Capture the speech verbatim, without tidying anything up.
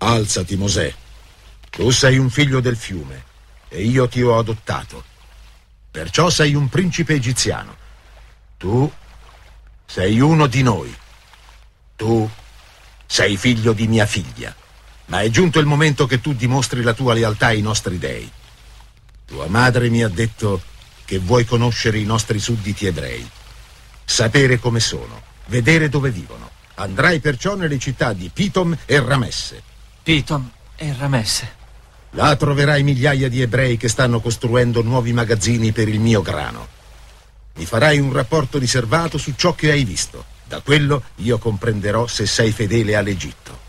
Alzati, Mosè. Tu sei un figlio del fiume e io ti ho adottato. Perciò sei un principe egiziano. Tu sei uno di noi. Tu sei figlio di mia figlia. Ma è giunto il momento che tu dimostri la tua lealtà ai nostri dei. Tua madre mi ha detto che vuoi conoscere i nostri sudditi ebrei, sapere come sono, vedere dove vivono. Andrai perciò nelle città di Pitom e Ramesse. Pitom e Ramesse. Là troverai migliaia di ebrei che stanno costruendo nuovi magazzini per il mio grano. Mi farai un rapporto riservato su ciò che hai visto. Da quello io comprenderò se sei fedele all'Egitto.